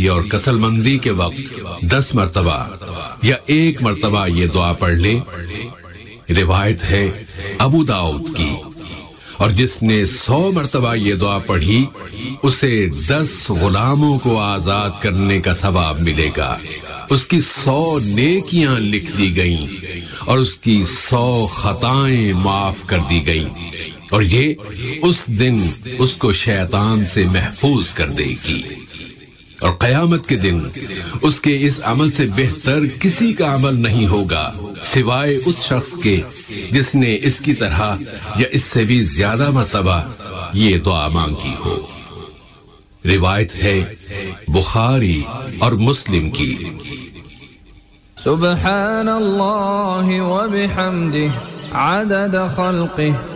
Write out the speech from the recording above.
बीमारी और कत्लमंदी के वक्त 10 मर्तबा या 1 मर्तबा ये दुआ पढ़ ले। रिवायत है अबू दाऊद की। और जिसने 100 मर्तबा ये दुआ पढ़ी उसे 10 गुलामों को आजाद करने का सवाब मिलेगा। उसकी 100 नेकियां लिख दी गईं और उसकी 100 खताएं माफ कर दी गईं। और ये उस दिन उसको शैतान से महफूज कर देगी। और कयामत के दिन उसके इस अमल से बेहतर किसी का अमल नहीं होगा सिवाय उस शख्स के जिसने इसकी तरह या इससे भी ज्यादा मर्तबा ये दुआ मांगी हो। रिवायत है बुखारी और मुस्लिम की। सुब्हानल्लाहि व बिहम्दिही अदद खल्क़िही